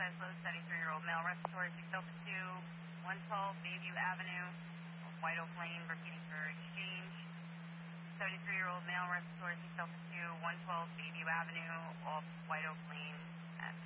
size load, 73-year-old male, respiratory, 602, 112 Bayview Avenue, White Oak Lane, repeating for exchange. 73-year-old male, respiratory, 602, 112 Bayview Avenue, off White Oak Lane,